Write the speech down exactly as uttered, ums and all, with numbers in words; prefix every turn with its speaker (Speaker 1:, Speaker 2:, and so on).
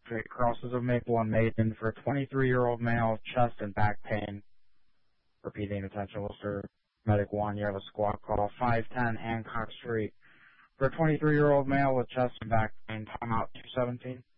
Speaker 1: Street, crosses of Maple and Maiden for a twenty-three-year-old male with chest and back pain. Repeating attention, Worcester Medic one, you have a squad call, five ten Hancock Street. For a twenty-three-year-old male with chest and back pain, timeout two seventeen.